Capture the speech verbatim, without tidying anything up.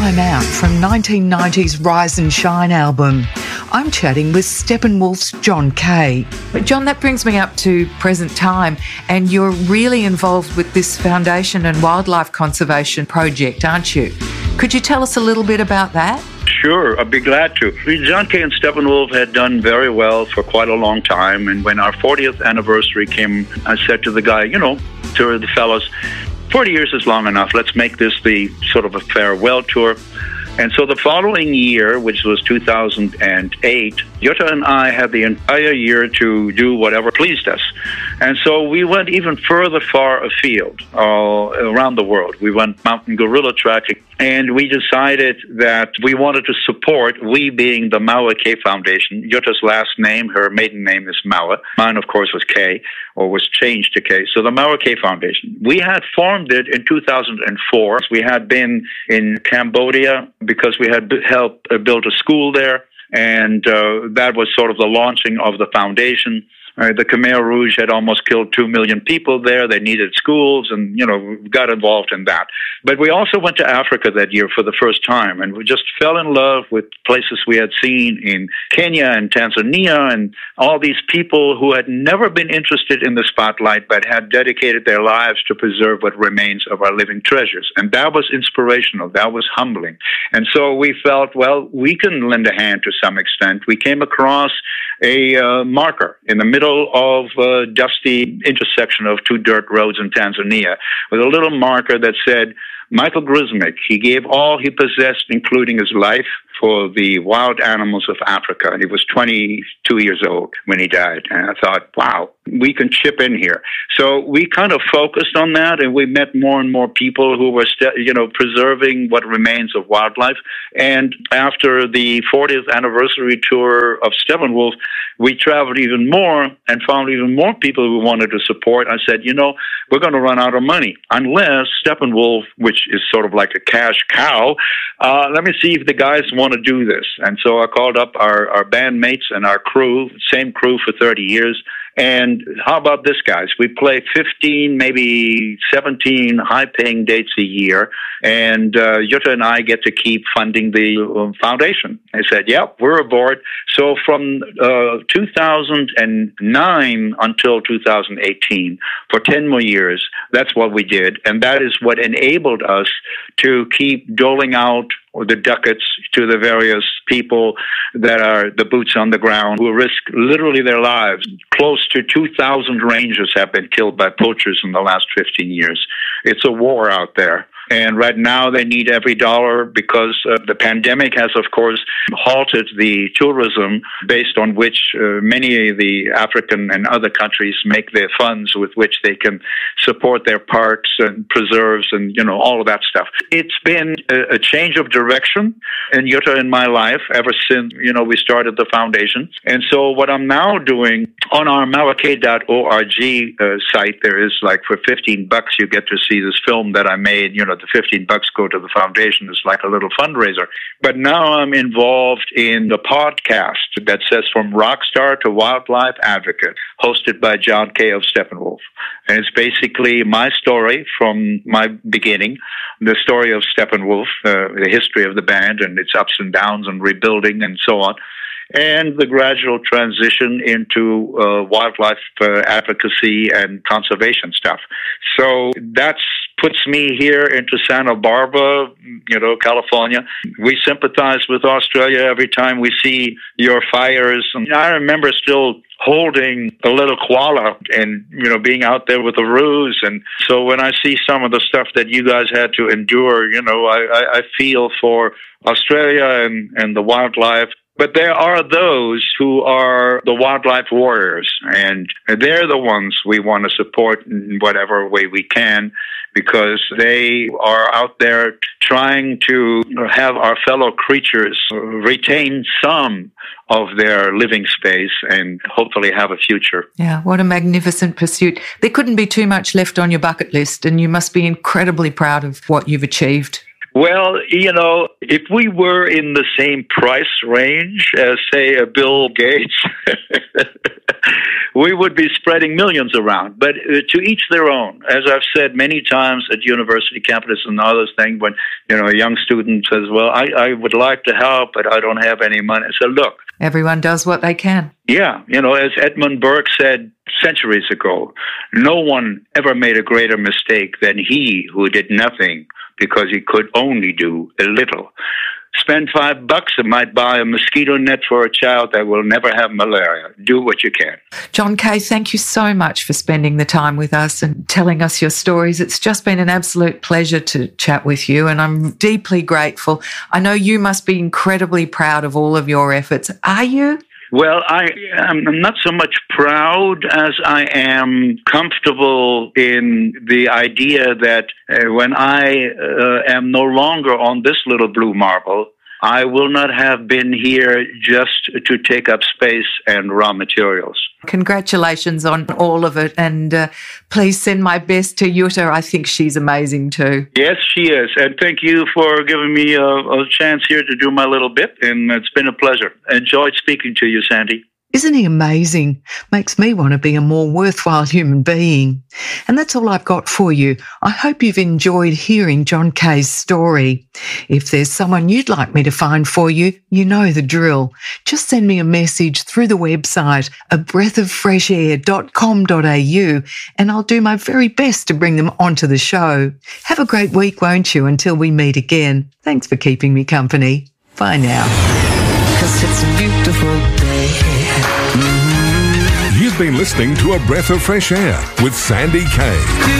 Time Out from nineteen ninety's Rise and Shine album. I'm chatting with Steppenwolf's John Kay. But John, that brings me up to present time, and you're really involved with this foundation and wildlife conservation project, aren't you? Could you tell us a little bit about that? Sure, I'd be glad to. John Kay and Steppenwolf had done very well for quite a long time, and when our fortieth anniversary came, I said to the guy, you know, to the fellows, forty years is long enough. Let's make this the sort of a farewell tour. And so the following year, which was two thousand eight, Jutta and I had the entire year to do whatever pleased us. And so we went even further far afield, uh, around the world. We went mountain gorilla tracking, and we decided that we wanted to support, we being the Maua Kay Foundation. Jutta's last name, her maiden name is Maua. Mine, of course, was Kay, or was changed to Kay. So the Maua Kay Foundation. We had formed it in two thousand four. We had been in Cambodia because we had helped build a school there, and uh, that was sort of the launching of the foundation. Uh, the Khmer Rouge had almost killed two million people there. They needed schools, and, you know, we got involved in that. But we also went to Africa that year for the first time, and we just fell in love with places we had seen in Kenya and Tanzania, and all these people who had never been interested in the spotlight but had dedicated their lives to preserve what remains of our living treasures. And that was inspirational. That was humbling. And so we felt, well, we can lend a hand to some extent. We came across a uh, marker in the middle of a dusty intersection of two dirt roads in Tanzania with a little marker that said, Michael Grusmik, he gave all he possessed, including his life, for the wild animals of Africa. And he was twenty-two years old when he died. And I thought, wow, we can chip in here. So we kind of focused on that, and we met more and more people who were, st- you know, preserving what remains of wildlife. And after the fortieth anniversary tour of Steppenwolf, we traveled even more and found even more people who wanted to support. I said, you know, we're going to run out of money unless Steppenwolf, which is sort of like a cash cow, uh, let me see if the guys want to do this. And so I called up our, our bandmates and our crew, same crew for thirty years. And how about this, guys? We play fifteen, maybe seventeen high-paying dates a year, and uh, Jutta and I get to keep funding the uh, foundation. I said, yep, we're aboard. So from uh, two thousand nine until two thousand eighteen, for ten more years, that's what we did. And that is what enabled us to keep doling out the ducats to the various people that are the boots on the ground who risk literally their lives. Close to two thousand rangers have been killed by poachers in the last fifteen years. It's a war out there. And right now they need every dollar because uh, the pandemic has, of course, halted the tourism based on which uh, many of the African and other countries make their funds with which they can support their parks and preserves and, you know, all of that stuff. It's been a, a change of direction in Jutta in my life ever since, you know, we started the foundation. And so what I'm now doing on our maua kay dot org uh, site, there is like for fifteen bucks, you get to see this film that I made, you know, the fifteen bucks go to the foundation. It's like a little fundraiser. But now I'm involved in the podcast that says From Rockstar to Wildlife Advocate, hosted by John Kay of Steppenwolf. And it's basically my story from my beginning, the story of Steppenwolf, uh, the history of the band and its ups and downs and rebuilding and so on, and the gradual transition into uh, wildlife uh, advocacy and conservation stuff. So that's puts me here into Santa Barbara, you know, California. We sympathize with Australia every time we see your fires. And I remember still holding a little koala and, you know, being out there with the roos. And so when I see some of the stuff that you guys had to endure, you know, I, I, I feel for Australia and, and the wildlife. But there are those who are the wildlife warriors, and they're the ones we want to support in whatever way we can, because they are out there trying to have our fellow creatures retain some of their living space and hopefully have a future. Yeah, what a magnificent pursuit. There couldn't be too much left on your bucket list, and you must be incredibly proud of what you've achieved. Well, you know, if we were in the same price range as, say, a Bill Gates, we would be spreading millions around. But uh, to each their own. As I've said many times at university campuses and other things, when you know a young student says, well, I, I would like to help, but I don't have any money. I say, look. Everyone does what they can. Yeah. You know, as Edmund Burke said centuries ago, no one ever made a greater mistake than he who did nothing because he could only do a little. Spend five bucks, it might buy a mosquito net for a child that will never have malaria. Do what you can. John Kay, thank you so much for spending the time with us and telling us your stories. It's just been an absolute pleasure to chat with you, and I'm deeply grateful. I know you must be incredibly proud of all of your efforts. Are you? Well, I am not so much proud as I am comfortable in the idea that uh, when I uh, am no longer on this little blue marble, I will not have been here just to take up space and raw materials. Congratulations on all of it, and uh, please send my best to Jutta. I think she's amazing too. Yes, she is, and thank you for giving me a, a chance here to do my little bit, and it's been a pleasure. Enjoyed speaking to you, Sandy. Isn't he amazing? Makes me want to be a more worthwhile human being. And that's all I've got for you. I hope you've enjoyed hearing John Kay's story. If there's someone you'd like me to find for you, you know the drill. Just send me a message through the website, a breath of fresh air dot com dot a u, and I'll do my very best to bring them onto the show. Have a great week, won't you, until we meet again. Thanks for keeping me company. Bye now. 'Cause it's a beautiful day. You've been listening to A Breath of Fresh Air with Sandy Kay.